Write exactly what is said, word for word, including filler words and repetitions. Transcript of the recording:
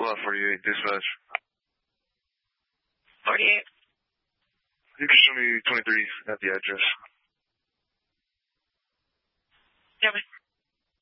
Lot forty-eight, dispatch. forty-eight. You can show me twenty-three at the address.